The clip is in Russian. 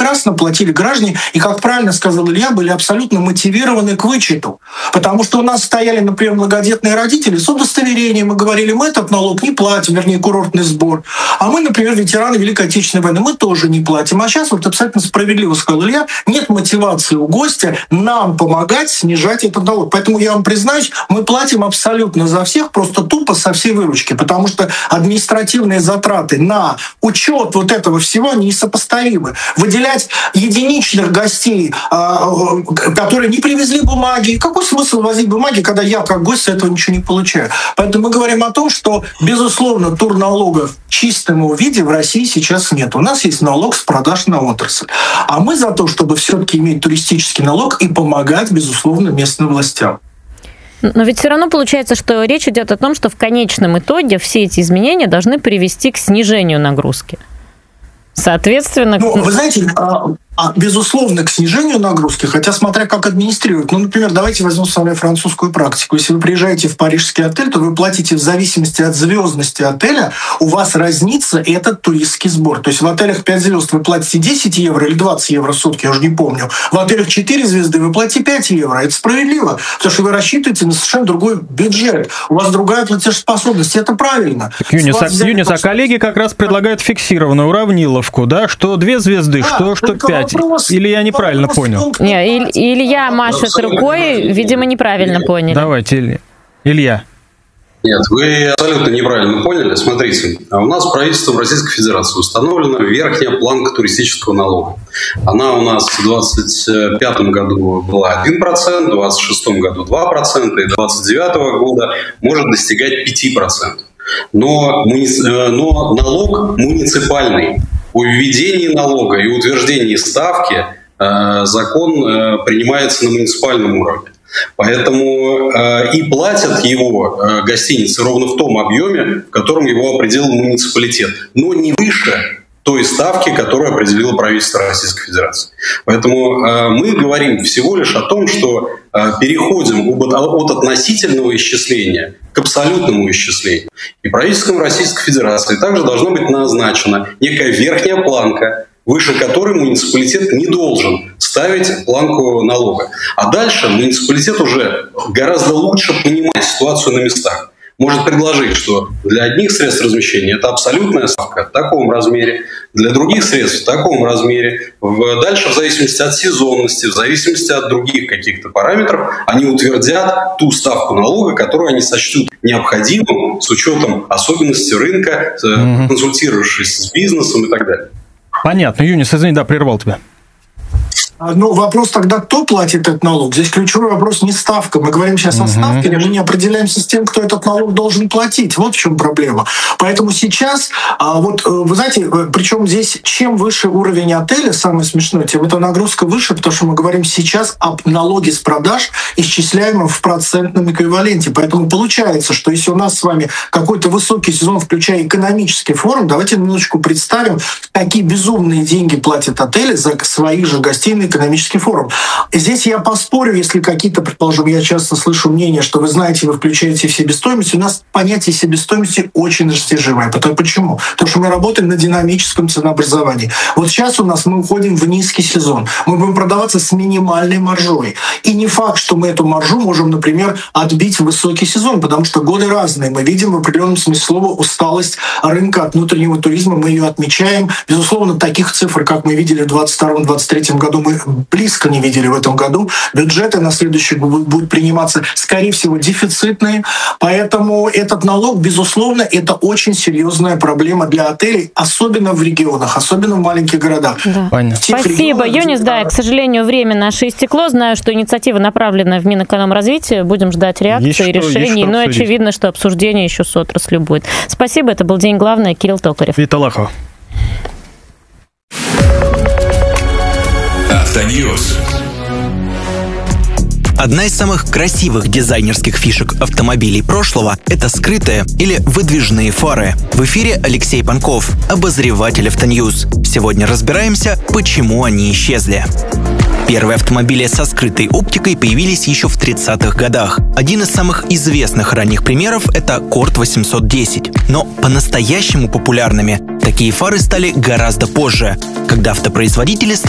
прекрасно платили граждане, и, как правильно сказал Илья, были абсолютно мотивированы к вычету. Потому что у нас стояли, например, многодетные родители с удостоверением, и говорили, мы этот налог не платим, вернее, курортный сбор. А мы, например, ветераны Великой Отечественной войны, мы тоже не платим. А сейчас, вот абсолютно справедливо сказал Илья, нет мотивации у гостя нам помогать снижать этот налог. Поэтому я вам признаюсь, мы платим абсолютно за всех, просто тупо со всей выручки, потому что административные затраты на учет вот этого всего несопоставимы. Выделять единичных гостей, которые не привезли бумаги. Какой смысл возить бумаги, когда я как гость с этого ничего не получаю? Поэтому мы говорим о том, что, безусловно, турналога в чистом его виде в России сейчас нет. У нас есть налог с продаж на отрасль. А мы за то, чтобы все-таки иметь туристический налог и помогать, безусловно, местным властям. Но ведь все равно получается, что речь идет о том, что в конечном итоге все эти изменения должны привести к снижению нагрузки. Соответственно... вы знаете, безусловно, к снижению нагрузки, хотя смотря как администрировать. Например, давайте возьмем с вами французскую практику. Если вы приезжаете в парижский отель, то вы платите в зависимости от звездности отеля, у вас разнится этот туристский сбор. То есть в отелях 5 звезд вы платите 10 евро или 20 евро в сутки, я уже не помню. В отелях 4 звезды вы платите 5 евро. Это справедливо, потому что вы рассчитываете на совершенно другой бюджет. У вас другая платежеспособность. Это правильно. Юнис, а коллеги как раз предлагают фиксированную уравниловку, да, что 2 звезды, что 5. Или я неправильно понял? Нет, Илья машет рукой, видимо, неправильно поняли. Давайте, Илья. Нет, вы абсолютно неправильно поняли. Смотрите, у нас правительством Российской Федерации установлена верхняя планка туристического налога. Она у нас в 2025 году была 1%, в 2026 году 2%, и 2029 года может достигать 5%. Но налог муниципальный. О введении налога и утверждении ставки закон принимается на муниципальном уровне. Поэтому и платят его гостиницы ровно в том объеме, в котором его определил муниципалитет, но не выше той ставки, которую определило правительство Российской Федерации. Поэтому мы говорим всего лишь о том, что переходим от относительного исчисления к абсолютному исчислению. И правительством Российской Федерации также должна быть назначена некая верхняя планка, выше которой муниципалитет не должен ставить планку налога. А дальше муниципалитет уже гораздо лучше понимает ситуацию на местах. Может предложить, что для одних средств размещения это абсолютная ставка в таком размере, для других средств в таком размере. Дальше, в зависимости от сезонности, в зависимости от других каких-то параметров, они утвердят ту ставку налога, которую они сочтут необходимым с учетом особенностей рынка, консультировавшись с бизнесом и так далее. Понятно. Юнис, извини, прервал тебя. Вопрос тогда, кто платит этот налог? Здесь ключевой вопрос не ставка. Мы говорим сейчас о ставке, но мы не определяемся с тем, кто этот налог должен платить. Вот в чем проблема. Поэтому сейчас, вы знаете, причем здесь чем выше уровень отеля, самое смешное, тем эта нагрузка выше, потому что мы говорим сейчас о налоге с продаж, исчисляемом в процентном эквиваленте. Поэтому получается, что если у нас с вами какой-то высокий сезон, включая экономический форум, давайте минуточку представим, какие безумные деньги платят отели за своих же гостей на экономический форум. Здесь я поспорю, если какие-то, предположим, я часто слышу мнение, что вы знаете, вы включаете в себестоимость. У нас понятие себестоимости очень растяжимое. Почему? Потому что мы работаем на динамическом ценообразовании. Вот сейчас у нас мы уходим в низкий сезон. Мы будем продаваться с минимальной маржой. И не факт, что мы эту маржу можем, например, отбить в высокий сезон, потому что годы разные. Мы видим в определенном смысле слова усталость рынка от внутреннего туризма. Мы ее отмечаем. Безусловно, таких цифр, как мы видели в 2022-2023 году, мы близко не видели в этом году. Бюджеты на следующий год будут приниматься, скорее всего, дефицитные. Поэтому этот налог, безусловно, это очень серьезная проблема для отелей, особенно в регионах, особенно в маленьких городах. Да. Спасибо, Юнис. Да, к сожалению, время наше истекло. Знаю, что инициатива направлена в Минэкономразвитие. Будем ждать реакции и решений. Но очевидно, что обсуждение еще с отраслью будет. Спасибо. Это был «День главный». Кирилл Токарев. Вита Лахова. Автоньюз. Одна из самых красивых дизайнерских фишек автомобилей прошлого – это скрытые или выдвижные фары. В эфире Алексей Панков, обозреватель Автоньюз. Сегодня разбираемся, почему они исчезли. Первые автомобили со скрытой оптикой появились еще в 30-х годах. Один из самых известных ранних примеров – это Корт 810. Но по-настоящему популярными такие фары стали гораздо позже, когда автопроизводители